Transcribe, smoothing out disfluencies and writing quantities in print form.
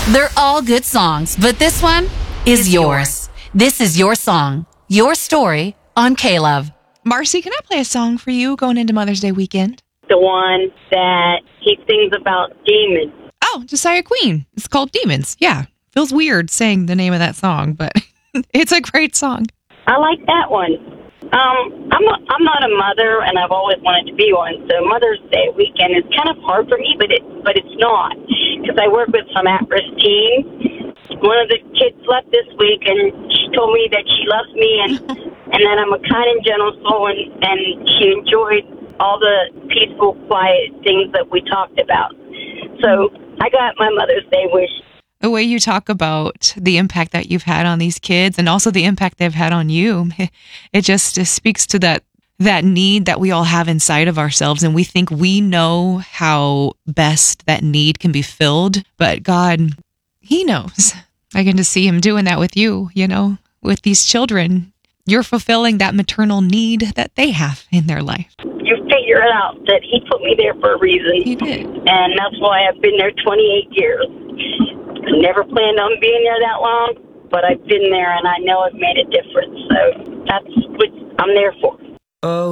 They're all good songs, but this one is yours. This is your song, your story on K-Love. Marcy, can I play a song for you going into Mother's Day weekend? The one that he sings about demons. Oh, Josiah Queen. It's called Demons. Yeah. Feels weird saying the name of that song, but it's a great song. I like that one. I'm not a mother, and I've always wanted to be one. So Mother's Day weekend is kind of hard for me, but it's not, because I work with some at-risk teens. One of the kids left this week, and she told me that she loves me and that I'm a kind and gentle soul, and she enjoyed all the peaceful, quiet things that we talked about. So I got my Mother's Day wish. The way you talk about the impact that you've had on these kids and also the impact they've had on you, it just speaks to that need that we all have inside of ourselves. And we think we know how best that need can be filled. But God, He knows. I can just see Him doing that with you, with these children. You're fulfilling that maternal need that they have in their life. You figure it out that He put me there for a reason. He did. And that's why I've been there 28 years. I never planned on being there that long, but I've been there, and I know I've made a difference. So that's what I'm there for. Oh.